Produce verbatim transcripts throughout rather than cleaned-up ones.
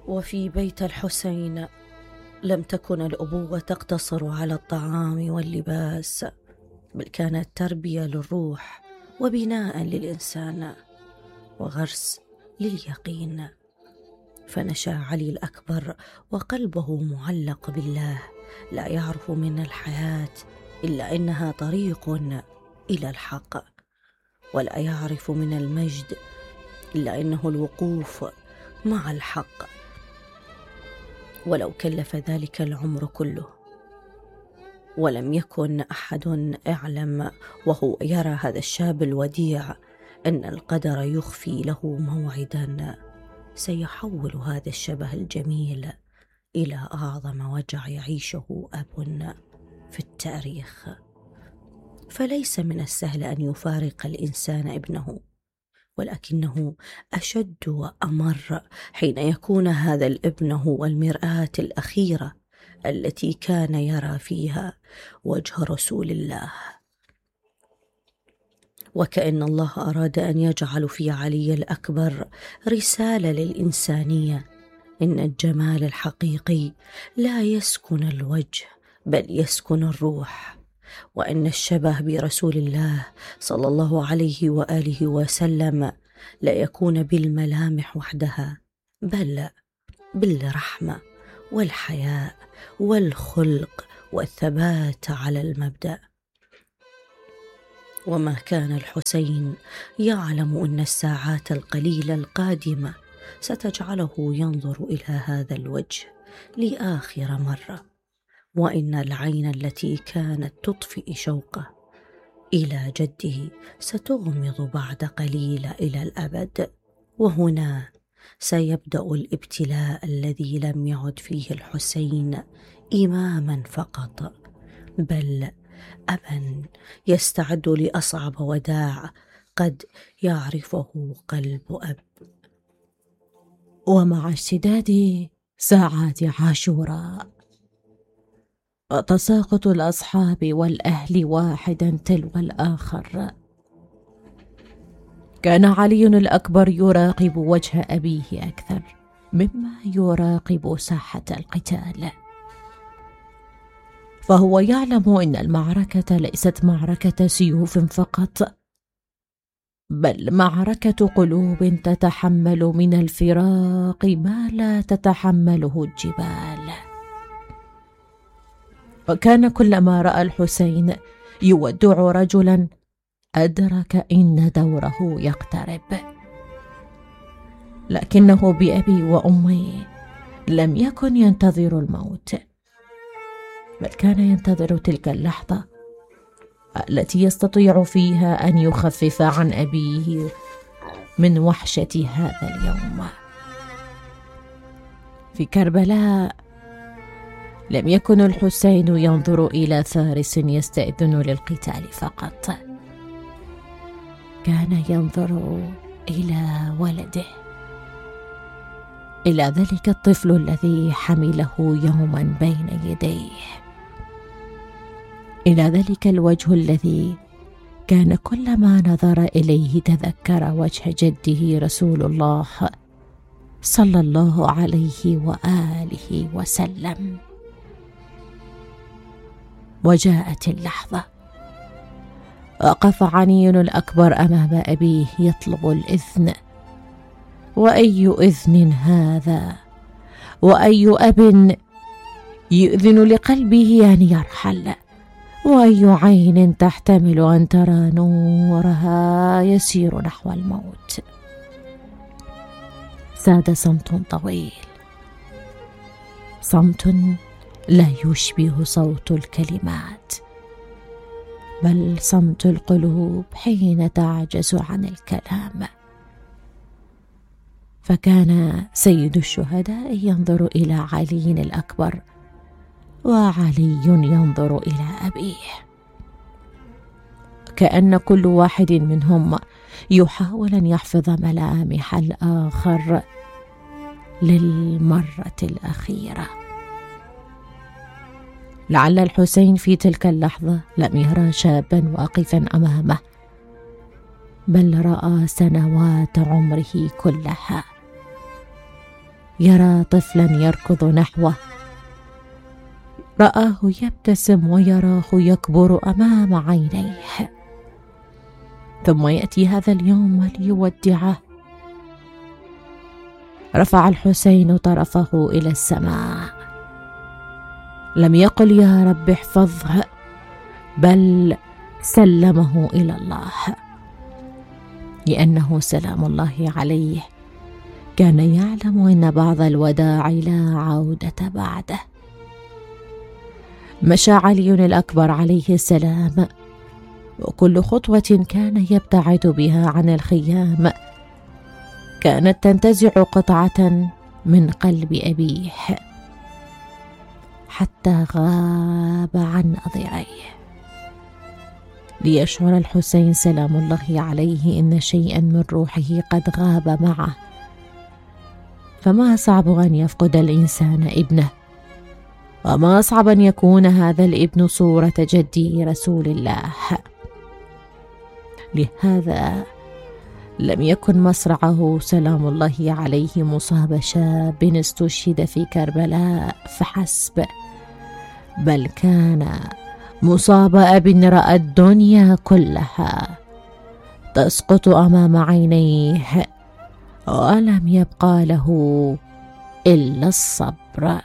وفي بيت الحسين لم تكن الأبوة تقتصر على الطعام واللباس، بل كانت تربية للروح وبناء للإنسان وغرس لليقين. فنشأ علي الأكبر وقلبه معلق بالله، لا يعرف من الحياة إلا أنها طريق إلى الحق، ولا يعرف من المجد إلا أنه الوقوف مع الحق، ولو كلف ذلك العمر كله. ولم يكن أحد يعلم وهو يرى هذا الشاب الوديع أن القدر يخفي له موعدا سيحول هذا الشبه الجميل إلى أعظم وجع يعيشه أب في التاريخ. فليس من السهل أن يفارق الإنسان ابنه، ولكنه أشد وأمر حين يكون هذا الابن هو المرآة الأخيرة التي كان يرى فيها وجه رسول الله. وكأن الله أراد أن يجعل في علي الأكبر رسالة للإنسانية، إن الجمال الحقيقي لا يسكن الوجه بل يسكن الروح، وأن الشبه برسول الله صلى الله عليه وآله وسلم لا يكون بالملامح وحدها، بل بالرحمة والحياء والخلق والثبات على المبدأ. وما كان الحسين يعلم أن الساعات القليلة القادمة ستجعله ينظر إلى هذا الوجه لآخر مرة، وإن العين التي كانت تطفئ شوقه إلى جده ستغمض بعد قليل إلى الأبد. وهنا سيبدأ الابتلاء الذي لم يعد فيه الحسين إماما فقط، بل أبا يستعد لأصعب وداع قد يعرفه قلب أب. ومع اشتداد ساعات عاشوراء وتساقط الأصحاب والأهل واحدا تلو الآخر، كان علي الأكبر يراقب وجه أبيه أكثر مما يراقب ساحة القتال، فهو يعلم أن المعركة ليست معركة سيوف فقط، بل معركة قلوب تتحمل من الفراق ما لا تتحمله الجبال. وكان كلما رأى الحسين يودع رجلا أدرك إن دوره يقترب، لكنه بأبي وأمي لم يكن ينتظر الموت، بل كان ينتظر تلك اللحظة التي يستطيع فيها أن يخفف عن أبيه من وحشة هذا اليوم. في كربلاء لم يكن الحسين ينظر إلى فارس يستأذن للقتال فقط، كان ينظر إلى ولده، إلى ذلك الطفل الذي حمله يوما بين يديه، إلى ذلك الوجه الذي كان كلما نظر إليه تذكر وجه جده رسول الله صلى الله عليه وآله وسلم. وجاءت اللحظة، وقف علي الأكبر أمام أبيه يطلب الإذن. وأي إذن هذا؟ وأي أب يؤذن لقلبه أن يرحل؟ وأي عين تحتمل أن ترى نورها يسير نحو الموت؟ ساد صمت طويل، صمت لا يشبه صوت الكلمات، بل صمت القلوب حين تعجز عن الكلام. فكان سيد الشهداء ينظر إلى علي الأكبر، وعلي ينظر إلى أبيه، كأن كل واحد منهم يحاول أن يحفظ ملامح الآخر للمرة الأخيرة. لعل الحسين في تلك اللحظة لم يرى شابا واقفا أمامه، بل رأى سنوات عمره كلها، يرى طفلا يركض نحوه، رآه يبتسم ويراه يكبر أمام عينيه، ثم يأتي هذا اليوم ليودعه. رفع الحسين طرفه إلى السماء، لم يقل يا رب احفظه، بل سلمه إلى الله، لأنه سلام الله عليه كان يعلم أن بعض الوداع لا عودة بعده. مشى علي الأكبر عليه السلام، وكل خطوة كان يبتعد بها عن الخيام كانت تنتزع قطعة من قلب أبيه، حتى غاب عن نظريه، ليشعر الحسين سلام الله عليه إن شيئا من روحه قد غاب معه. فما أصعب أن يفقد الإنسان ابنه، وما أصعب أن يكون هذا الابن صورة جدي رسول الله. لهذا لم يكن مصرعه سلام الله عليه مصاب شاب استشهد في كربلاء فحسب، بل كان مصاب أب رأى الدنيا كلها تسقط أمام عينيه، ولم يبقى له إلا الصبر.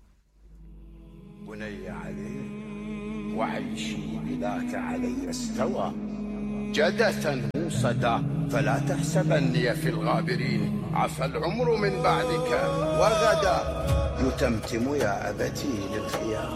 بني علي وعيشي بذاك علي استوى، جدثا موصدا فلا تحسبني في الغابرين، عفى العمر من بعدك وغدا يتمتم يا أبتي للخيام.